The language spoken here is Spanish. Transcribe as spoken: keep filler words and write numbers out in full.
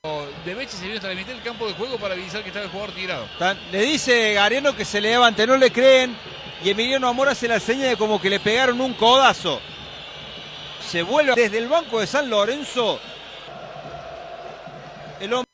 De Beche se vio hasta la mitad del campo de juego para avisar que estaba el jugador tirado. Le dice Gariano que se levante, no le creen. Y Emiliano Amor hace la seña de como que le pegaron un codazo. Se vuelve desde el banco de San Lorenzo. El hombre